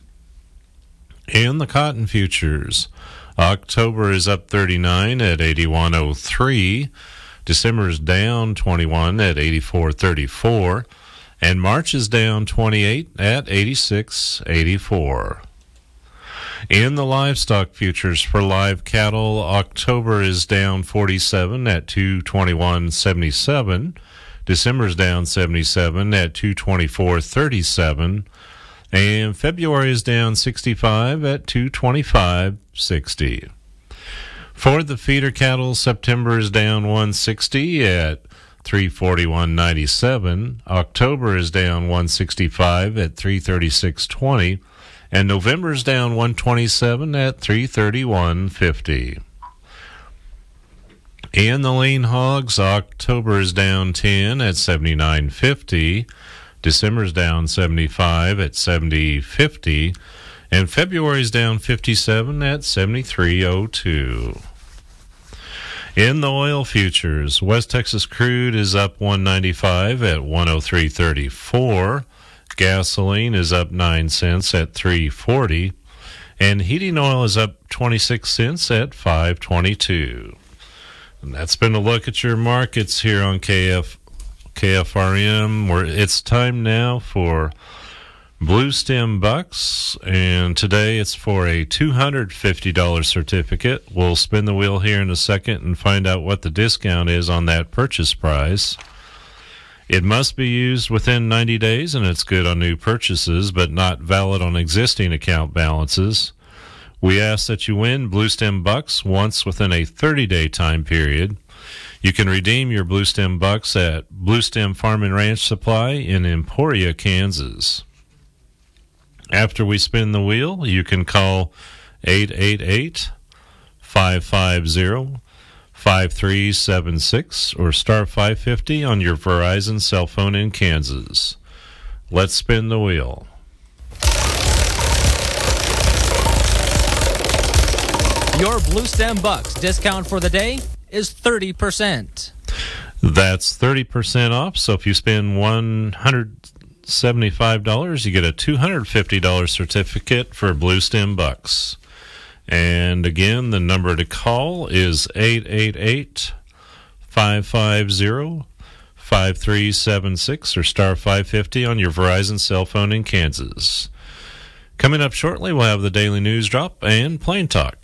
Speaker 2: In the cotton futures, October is up thirty-nine at eighty-one oh three. December is down twenty-one at eighty-four thirty-four. And March is down twenty-eight at eighty-six eighty-four. In the livestock futures for live cattle, October is down forty-seven at two twenty-one seventy-seven. December's down seventy-seven at two twenty-four thirty-seven, and February is down sixty-five at two twenty-five sixty. For the feeder cattle, September is down one sixty at three forty-one ninety-seven. October is down one sixty-five at three thirty-six twenty, and November is down one twenty-seven at three thirty-one fifty. And the lean hogs, October is down ten at seventy-nine fifty. December's down seventy-five at seventy fifty. And February's down fifty-seven at seventy-three oh two. In the oil futures, West Texas crude is up one ninety-five at one oh three thirty-four. Gasoline is up nine cents at three forty. And heating oil is up twenty-six cents at five twenty-two. And that's been a look at your markets here on K F, K F R M. Where it's time now for Blue Stem Bucks, and today it's for a two hundred fifty dollars certificate. We'll spin the wheel here in a second and find out what the discount is on that purchase price. It must be used within ninety days, and it's good on new purchases, but not valid on existing account balances. We ask that you win Blue Stem Bucks once within a thirty-day time period. You can redeem your Blue Stem Bucks at Blue Stem Farm and Ranch Supply in Emporia, Kansas. After we spin the wheel, you can call eight eight eight, five five zero, five three seven six or star five fifty on your Verizon cell phone in Kansas. Let's spin the wheel.
Speaker 1: Your Blue Stem Bucks discount for the day is thirty percent.
Speaker 2: That's thirty percent off, so if you spend one hundred seventy-five dollars, you get a two hundred fifty dollars certificate for Blue Stem Bucks. And again, the number to call is eight eight eight, five five zero, five three seven six or star five fifty on your Verizon cell phone in Kansas. Coming up shortly, we'll have the Daily News Drop and Plain Talk.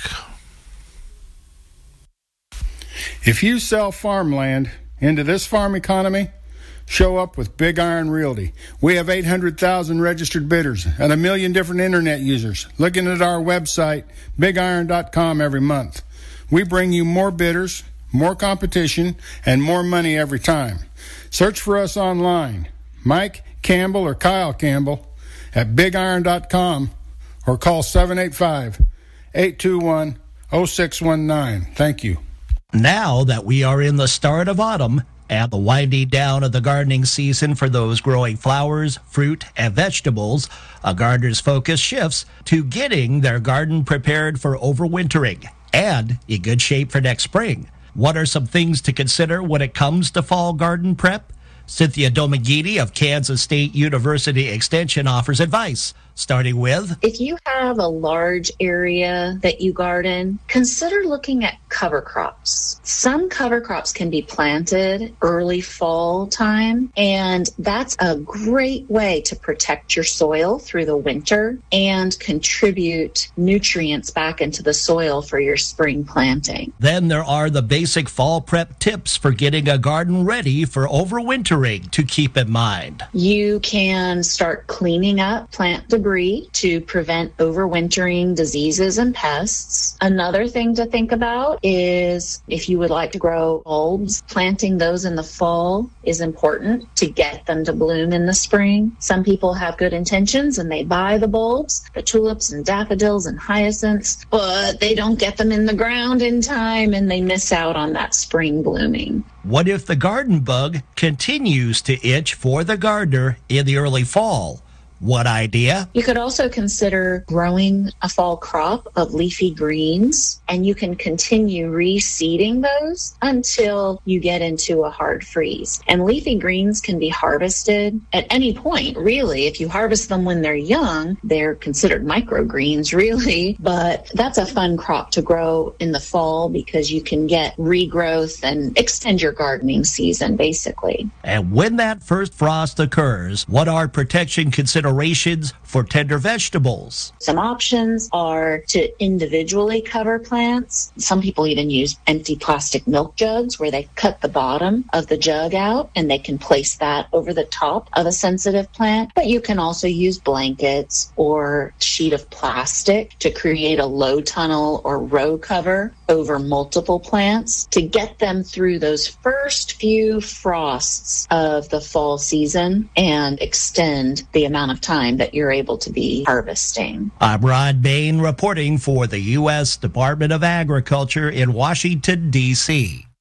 Speaker 3: If you sell farmland into this farm economy, show up with Big Iron Realty. We have eight hundred thousand registered bidders and a million different internet users looking at our website, big iron dot com, every month. We bring you more bidders, more competition, and more money every time. Search for us online, Mike Campbell or Kyle Campbell at big iron dot com, or call seven eight five, eight two one, oh six one nine. Thank you.
Speaker 4: Now that we are in the start of autumn and the winding down of the gardening season for those growing flowers, fruit, and vegetables, a gardener's focus shifts to getting their garden prepared for overwintering and in good shape for next spring. What are some things to consider when it comes to fall garden prep? Cynthia Domagini of Kansas State University Extension offers advice, starting with,
Speaker 5: if you have a large area that you garden, consider looking at cover crops. Some cover crops can be planted early fall time, and that's a great way to protect your soil through the winter and contribute nutrients back into the soil for your spring planting.
Speaker 4: Then there are the basic fall prep tips for getting a garden ready for overwintering to keep in mind.
Speaker 5: You can start cleaning up plant debris to prevent overwintering diseases and pests. Another thing to think about is if you would like to grow bulbs, planting those in the fall is important to get them to bloom in the spring. Some people have good intentions and they buy the bulbs, the tulips and daffodils and hyacinths, but they don't get them in the ground in time and they miss out on that spring blooming.
Speaker 4: What if the garden bug continues to itch for the gardener in the early fall? What idea?
Speaker 5: You could also consider growing a fall crop of leafy greens, and you can continue reseeding those until you get into a hard freeze. And leafy greens can be harvested at any point, really. If you harvest them when they're young, they're considered microgreens, really. But that's a fun crop to grow in the fall because you can get regrowth and extend your gardening season, basically.
Speaker 4: And when that first frost occurs, what are protection considerations for tender vegetables?
Speaker 5: Some options are to individually cover plants. Some people even use empty plastic milk jugs where they cut the bottom of the jug out and they can place that over the top of a sensitive plant. But you can also use blankets or a sheet of plastic to create a low tunnel or row cover over multiple plants to get them through those first few frosts of the fall season and extend the amount of time that you're able to be harvesting.
Speaker 4: I'm Rod Bain reporting for the U S Department of Agriculture in Washington, D C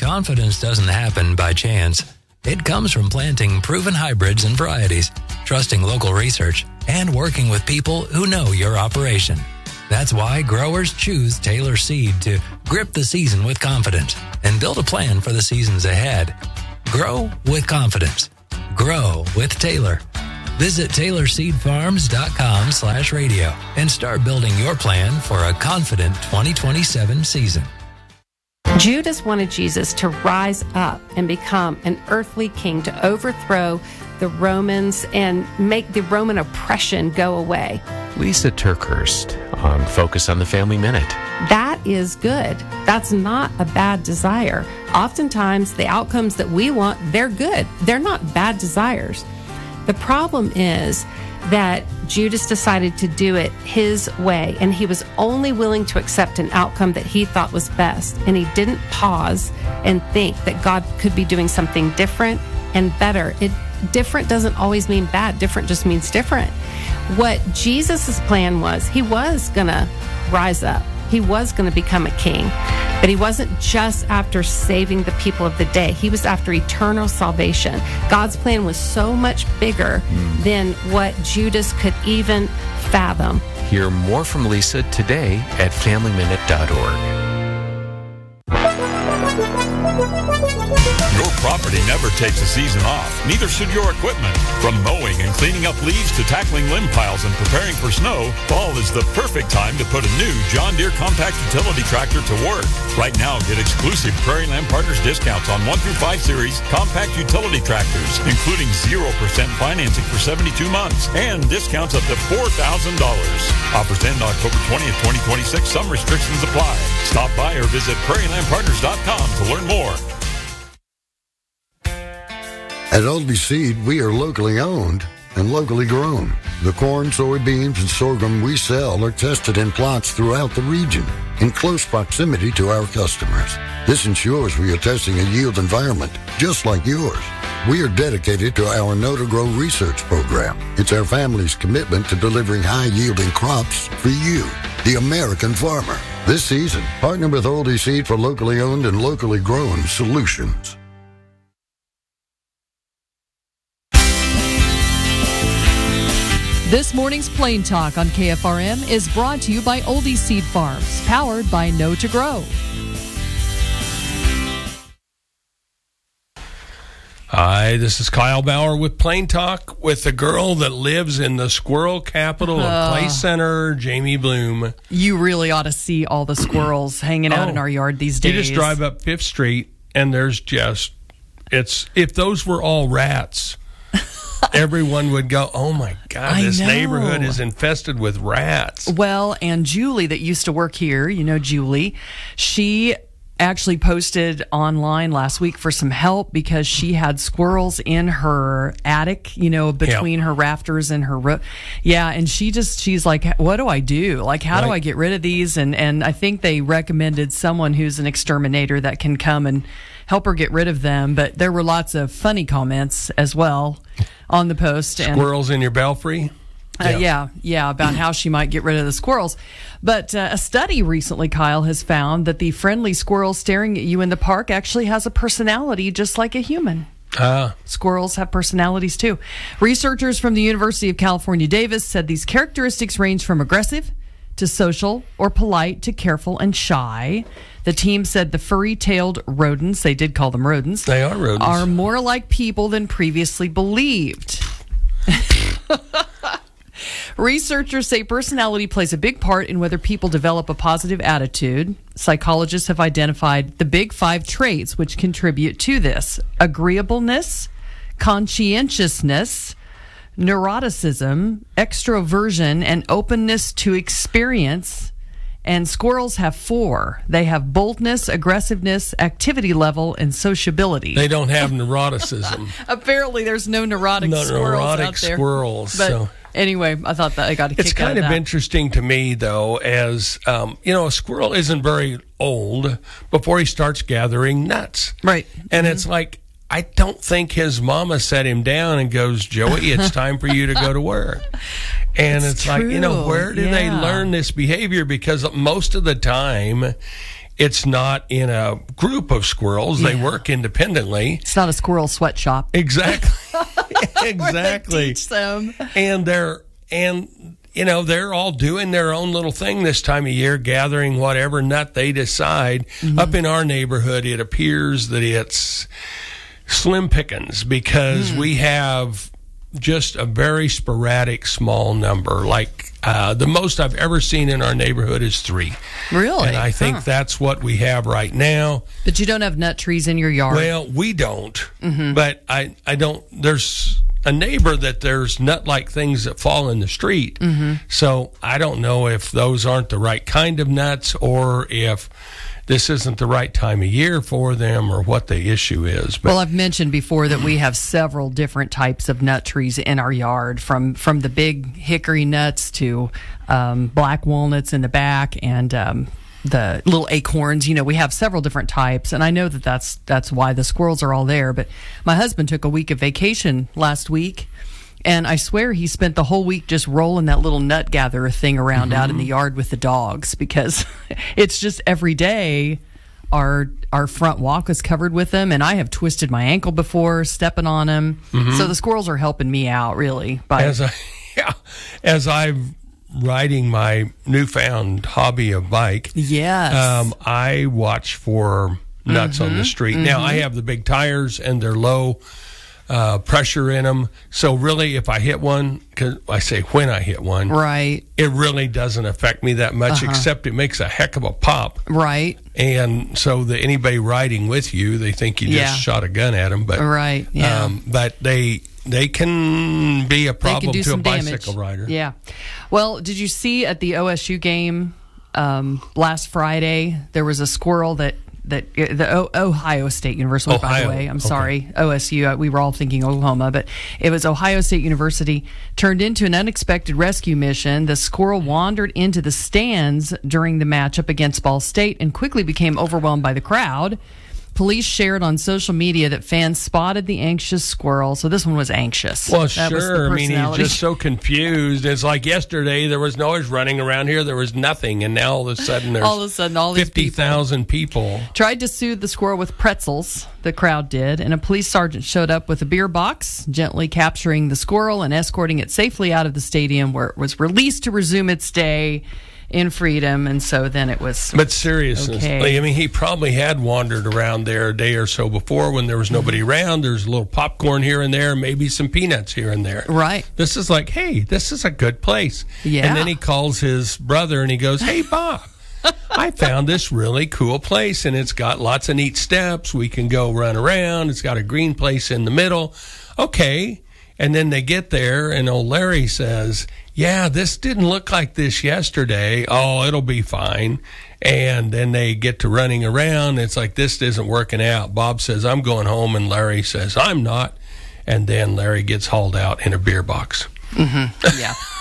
Speaker 6: Confidence doesn't happen by chance. It comes from planting proven hybrids and varieties, trusting local research, and working with people who know your operation. That's why growers choose Taylor Seed to grip the season with confidence and build a plan for the seasons ahead. Grow with confidence. Grow with Taylor. Visit Taylor Seed Farms dot com slash radio and start building your plan for a confident twenty twenty-seven season.
Speaker 8: Judas wanted Jesus to rise up and become an earthly king to overthrow the Romans and make the Roman oppression go away.
Speaker 9: Lisa Turkhurst on Focus on the Family Minute.
Speaker 8: That is good. That's not a bad desire. Oftentimes, the outcomes that we want, they're good. They're not bad desires. The problem is that Judas decided to do it his way, and he was only willing to accept an outcome that he thought was best, and he didn't pause and think that God could be doing something different and better. It different doesn't always mean bad. Different just means different. What Jesus' plan was, he was going to rise up. He was going to become a king, but he wasn't just after saving the people of the day. He was after eternal salvation. God's plan was so much bigger mm. than what Judas could even fathom.
Speaker 9: Hear more from Lisa today at family minute dot org.
Speaker 23: Your property never takes a season off. Neither should your equipment. From mowing and cleaning up leaves to tackling limb piles and preparing for snow, fall is the perfect time to put a new John Deere compact utility tractor to work. Right now, get exclusive Prairie Land Partners discounts on one through five series compact utility tractors, including zero percent financing for seventy-two months and discounts up to four thousand dollars. Offers end October twentieth, twenty twenty-six. Some restrictions apply. Stop by or visit prairie land partners dot com to learn more.
Speaker 10: At Oldie Seed, we are locally owned and locally grown. The corn, soybeans, and sorghum we sell are tested in plots throughout the region in close proximity to our customers. This ensures we are testing a yield environment just like yours. We are dedicated to our Know to Grow research program. It's our family's commitment to delivering high-yielding crops for you, the American farmer. This season, partner with Oldie Seed for locally owned and locally grown solutions.
Speaker 25: This morning's Plain Talk on K F R M is brought to you by Oldie Seed Farms, powered by Know to Grow.
Speaker 26: Hi, this is Kyle Bauer with Plain Talk with the girl that lives in the squirrel capital of
Speaker 25: Uh,
Speaker 26: Clay Center, Jamie Bloom.
Speaker 25: You really ought to see all the squirrels hanging out
Speaker 26: Oh,
Speaker 25: in our yard these days.
Speaker 26: You just drive up Fifth Street, and there's just, it's, if those were all rats, everyone would go, oh my God,
Speaker 25: I
Speaker 26: this
Speaker 25: know.
Speaker 26: neighborhood is infested with rats.
Speaker 25: Well, and Julie that used to work here, you know Julie, she actually posted online last week for some help because she had squirrels in her attic, you know, between
Speaker 26: Yeah.
Speaker 25: her rafters and her roof. Yeah, and she just, she's like, what do I do? Like, how do
Speaker 26: Right.
Speaker 25: I get rid of these? And, and I think they recommended someone who's an exterminator that can come and help her get rid of them. But there were lots of funny comments as well on the post. And
Speaker 26: Squirrels in your belfry?
Speaker 25: Uh, yeah. yeah, yeah, about how she might get rid of the squirrels. But uh, a study recently, Kyle, has found that the friendly squirrel staring at you in the park actually has a personality just like a human.
Speaker 26: Ah.
Speaker 25: Squirrels have personalities too. Researchers from the University of California, Davis said these characteristics range from aggressive to social or polite to careful and shy. The team said the furry-tailed rodents, they did call them rodents,
Speaker 26: They are rodents.
Speaker 25: are more like people than previously believed. Researchers say personality plays a big part in whether people develop a positive attitude. Psychologists have identified the big five traits which contribute to this: agreeableness, conscientiousness, neuroticism, extroversion, and openness to experience. And squirrels have four. They have boldness, aggressiveness, activity level, and sociability.
Speaker 26: They don't have neuroticism.
Speaker 25: Apparently, there's no neurotic
Speaker 26: No
Speaker 25: squirrels
Speaker 26: neurotic
Speaker 25: out there.
Speaker 26: squirrels,
Speaker 25: But
Speaker 26: so.
Speaker 25: anyway, I thought that I got a kick
Speaker 26: It's
Speaker 25: out
Speaker 26: kind
Speaker 25: of
Speaker 26: of
Speaker 25: that.
Speaker 26: interesting to me, though, as, um, you know, a squirrel isn't very old before he starts gathering nuts.
Speaker 25: Right.
Speaker 26: And it's like, I don't think his mama set him down and goes, Joey, it's time for you to go to work. And
Speaker 25: It's
Speaker 26: it's like, you know,
Speaker 25: true.
Speaker 26: where do they
Speaker 25: Yeah.
Speaker 26: learn this behavior? Because most of the time, it's not in a group of squirrels.
Speaker 25: Yeah.
Speaker 26: They work independently.
Speaker 25: It's not a squirrel sweatshop.
Speaker 26: Exactly. Exactly.
Speaker 25: Teach them.
Speaker 26: And they're and you know they're all doing their own little thing this time of year, gathering whatever nut they decide. Mm-hmm. Up in our neighborhood, it appears that it's slim pickings because mm. we have just a very sporadic small number. Like uh, the most I've ever seen in our neighborhood is three.
Speaker 25: Really?
Speaker 26: And I think
Speaker 25: huh.
Speaker 26: that's what we have right now.
Speaker 25: But you don't have nut trees in your yard?
Speaker 26: Well, we don't.
Speaker 25: Mm-hmm.
Speaker 26: But I, I don't. There's a neighbor that there's nut-like things that fall in the street.
Speaker 25: Mm-hmm.
Speaker 26: So I don't know if those aren't the right kind of nuts or if this isn't the right time of year for them or what the issue is. But
Speaker 25: well, I've mentioned before that we have several different types of nut trees in our yard, from, from the big hickory nuts to um, black walnuts in the back and um, the little acorns. You know, we have several different types, and I know that that's, that's why the squirrels are all there. But my husband took a week of vacation last week, and I swear he spent the whole week just rolling that little nut gatherer thing around mm-hmm. out in the yard with the dogs, because it's just every day our our front walk is covered with them, and I have twisted my ankle before stepping on them. Mm-hmm. So the squirrels are helping me out, really. By
Speaker 26: as I, yeah, as I'm riding my newfound hobby of bike,
Speaker 25: yes,
Speaker 26: um, I watch for nuts mm-hmm. on the street. Mm-hmm. Now I have the big tires, and they're low Uh, pressure in them. So really, if I hit one, because I say when I hit one,
Speaker 25: right,
Speaker 26: it really doesn't affect me that much,
Speaker 25: uh-huh.
Speaker 26: except it makes a heck of a pop.
Speaker 25: Right.
Speaker 26: And so that anybody riding with you, they think you just
Speaker 25: yeah.
Speaker 26: shot a gun at them. But,
Speaker 25: right, yeah.
Speaker 26: Um, but they they can be a problem to a bicycle
Speaker 25: damage.
Speaker 26: rider.
Speaker 25: Yeah. Well, did you see at the O S U game um, last Friday, there was a squirrel that that the o- Ohio State University,
Speaker 26: Ohio.
Speaker 25: by the way, I'm
Speaker 26: okay.
Speaker 25: sorry, O S U, we were all thinking Oklahoma, but it was Ohio State University, turned into an unexpected rescue mission. The squirrel wandered into the stands during the matchup against Ball State and quickly became overwhelmed by the crowd. Police shared on social media that fans spotted the anxious squirrel. So this one was anxious.
Speaker 26: Well,
Speaker 25: that was the
Speaker 26: sure. I mean, he's
Speaker 25: personality.
Speaker 26: just so confused. It's like yesterday, there was noise running around here. There was nothing. And now all of a sudden, there's
Speaker 25: all of a sudden, all these
Speaker 26: fifty thousand people.
Speaker 25: people. Tried to soothe the squirrel with pretzels, the crowd did. And a police sergeant showed up with a beer box, gently capturing the squirrel and escorting it safely out of the stadium, where it was released to resume its day in freedom. And so then it was
Speaker 26: but seriously,
Speaker 25: okay.
Speaker 26: I mean, he probably had wandered around there a day or so before when there was nobody around. There's a little popcorn here and there, maybe some peanuts here and there.
Speaker 25: Right.
Speaker 26: This is like, hey, this is a good place.
Speaker 25: Yeah.
Speaker 26: And then he calls his brother and he goes, hey, Bob, I found this really cool place, and it's got lots of neat steps. We can go run around. It's got a green place in the middle. Okay. And then they get there, and old Larry says, yeah, this didn't look like this yesterday. Oh, it'll be fine. And then they get to running around. It's like, this isn't working out. Bob says, I'm going home. And Larry says, I'm not. And then Larry gets hauled out in a beer box.
Speaker 25: Mm-hmm.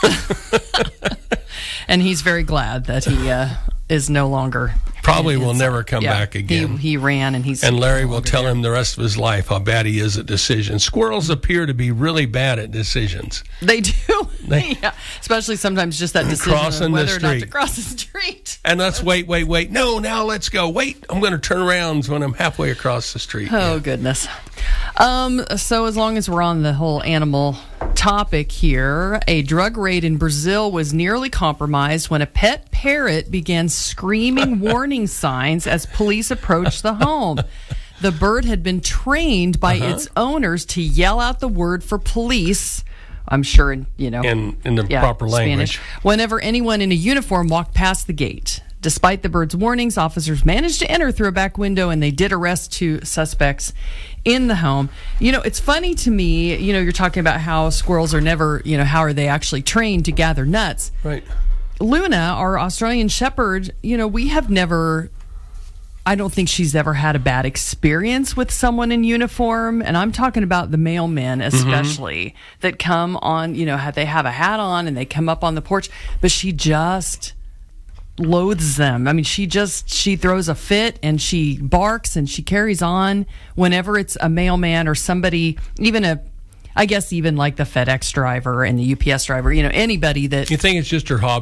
Speaker 25: Yeah. And he's very glad that he uh, is no longer.
Speaker 26: Probably will never come
Speaker 25: yeah,
Speaker 26: back again.
Speaker 25: He, he ran, and he's
Speaker 26: and Larry will tell
Speaker 25: there.
Speaker 26: him the rest of his life how bad he is at decisions. Squirrels appear to be really bad at decisions.
Speaker 25: They do,
Speaker 26: They,
Speaker 25: yeah. Especially sometimes just that decision
Speaker 26: Crossing
Speaker 25: of
Speaker 26: the
Speaker 25: whether or not
Speaker 26: street.
Speaker 25: to cross the street.
Speaker 26: And let's wait, wait, wait. No, now let's go. Wait, I'm going to turn around when I'm halfway across the street.
Speaker 25: Oh
Speaker 26: yeah.
Speaker 25: goodness. Um. So as long as we're on the whole animal topic here, a drug raid in Brazil was nearly compromised when a pet parrot began screaming warning signs as police approached the home. The bird had been trained by
Speaker 26: Uh-huh.
Speaker 25: its owners to yell out the word for police. I'm sure, in, you know,
Speaker 26: In, in the
Speaker 25: yeah,
Speaker 26: proper language.
Speaker 25: Spanish, whenever anyone in a uniform walked past the gate. Despite the bird's warnings, officers managed to enter through a back window, and they did arrest two suspects in the home. You know, it's funny to me, you know, you're talking about how squirrels are never, you know, how are they actually trained to gather nuts?
Speaker 26: Right.
Speaker 25: Luna, our Australian Shepherd, you know, we have never, I don't think she's ever had a bad experience with someone in uniform. And I'm talking about the mailmen, especially, mm-hmm. that come on, you know, have, they have a hat on and they come up on the porch, but she just loathes them. I mean, she just, she throws a fit and she barks and she carries on whenever it's a mailman or somebody, even a, I guess even like the FedEx driver and the U P S driver, you know, anybody that...
Speaker 26: You think it's just her hobby?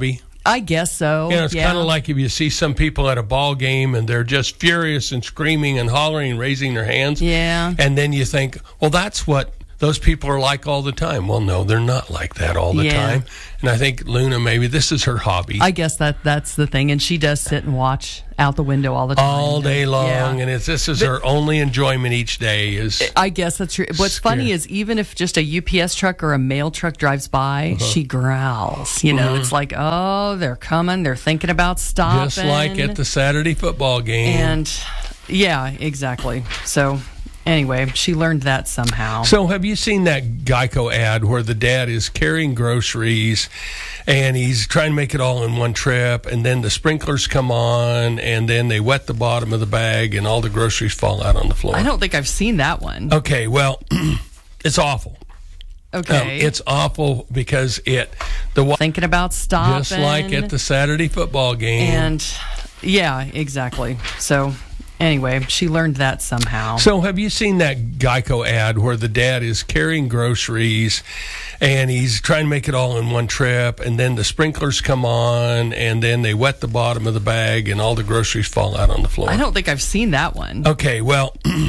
Speaker 25: I guess so.
Speaker 26: You know, it's
Speaker 25: yeah.
Speaker 26: kind of like if you see some people at a ball game and they're just furious and screaming and hollering and raising their hands.
Speaker 25: Yeah.
Speaker 26: And then you think, well, that's what those people are like all the time. Well, no, they're not like that all the
Speaker 25: Yeah.
Speaker 26: time. And I think Luna, maybe this is her hobby.
Speaker 25: I guess that that's the thing. And she does sit and watch out the window all the time.
Speaker 26: all day long.
Speaker 25: Yeah.
Speaker 26: And it's, this is
Speaker 25: But-
Speaker 26: her only enjoyment each day is...
Speaker 25: I guess that's true. What's
Speaker 26: Scary.
Speaker 25: funny is even if just a U P S truck or a mail truck drives by,
Speaker 26: Uh-huh.
Speaker 25: she growls. You know,
Speaker 26: Mhm.
Speaker 25: it's like, oh, they're coming. They're thinking about stopping.
Speaker 26: Just like at the Saturday football game.
Speaker 25: And yeah, exactly. So anyway, she learned that somehow.
Speaker 26: So have you seen that Geico ad where the dad is carrying groceries and he's trying to make it all in one trip, and then the sprinklers come on and then they wet the bottom of the bag and all the groceries fall out on the floor?
Speaker 25: I don't think I've seen that one.
Speaker 26: Okay, well, it's awful.
Speaker 25: Okay.
Speaker 26: Um, it's awful because it the wa-
Speaker 25: Thinking about stopping.
Speaker 26: just like at the Saturday football game.
Speaker 25: And yeah, exactly. So anyway, she learned that somehow.
Speaker 26: So have you seen that Geico ad where the dad is carrying groceries and he's trying to make it all in one trip, and then the sprinklers come on and then they wet the bottom of the bag and all the groceries fall out on the floor?
Speaker 25: I don't think I've seen that one.
Speaker 26: Okay, well...